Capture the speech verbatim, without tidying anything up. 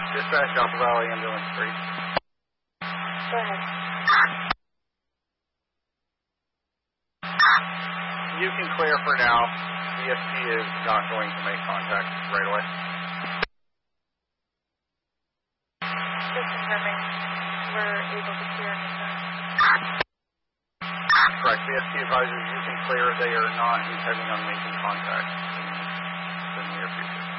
Dispatch Alpha Valley Ambulance three. Go ahead. You can clear for now. The E S P is not going to make contact right away. Just confirming we're able to clear on the Correct. The E S P advises you can clear. They are not intending on making contact in the near future.